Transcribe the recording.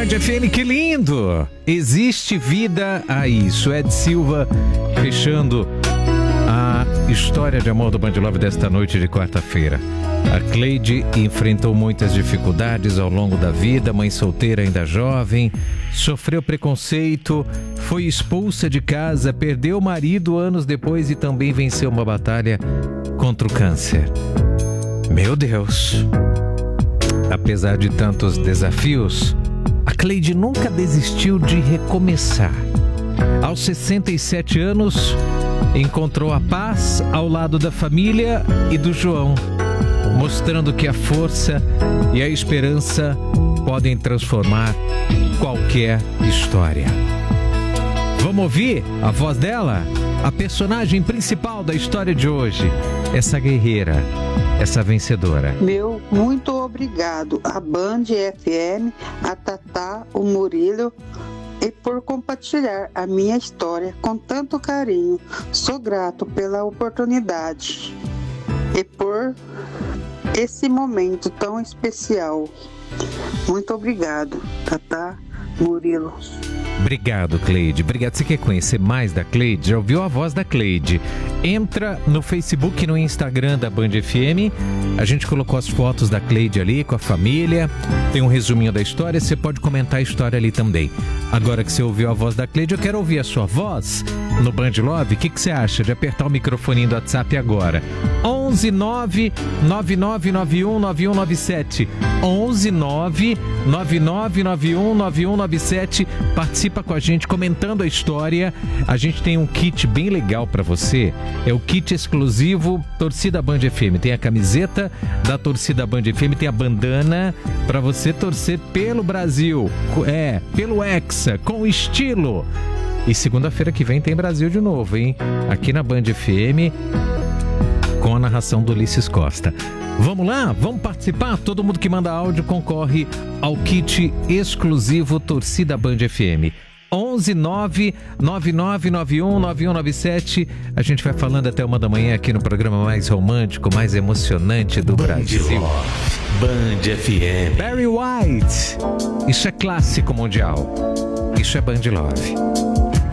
FM, que lindo! Existe vida aí. Suede Silva fechando a história de amor do Band Love desta noite de quarta-feira. A Cleide enfrentou muitas dificuldades ao longo da vida, mãe solteira ainda jovem, sofreu preconceito, foi expulsa de casa, perdeu o marido anos depois e também venceu uma batalha contra o câncer. Meu Deus! Apesar de tantos desafios, a Cleide nunca desistiu de recomeçar. Aos 67 anos, encontrou a paz ao lado da família e do João, mostrando que a força e a esperança podem transformar qualquer história. Vamos ouvir a voz dela? A personagem principal da história de hoje, essa guerreira, essa vencedora. Meu muito obrigado à Band FM, a Tatá, o Murilo, e por compartilhar a minha história com tanto carinho. Sou grato pela oportunidade e por esse momento tão especial. Muito obrigado, Tatá, Murilo. Obrigado, Cleide. Obrigado. Você quer conhecer mais da Cleide? Já ouviu a voz da Cleide? Entra no Facebook e no Instagram da Band FM. A gente colocou as fotos da Cleide ali com a família. Tem um resuminho da história. Você pode comentar a história ali também. Agora que você ouviu a voz da Cleide, eu quero ouvir a sua voz no Band Love. O que você acha de apertar o microfone do WhatsApp agora? 11 9 9991 9197. 11 9 9991 9197. Participa com a gente comentando a história. A gente tem um kit bem legal para você. É o kit exclusivo Torcida Band FM. Tem a camiseta da Torcida Band FM, tem a bandana para você torcer pelo Brasil. Pelo Hexa, com estilo. E segunda-feira que vem tem Brasil de novo, hein? Aqui na Band FM, com a narração do Ulisses Costa. Vamos lá? Vamos participar? Todo mundo que manda áudio concorre ao kit exclusivo Torcida Band FM. 11 9 9991 9197. A gente vai falando até 1 da manhã aqui no programa mais romântico, mais emocionante do Brasil. Band FM. Barry White. Isso é clássico mundial. Isso é Band Love.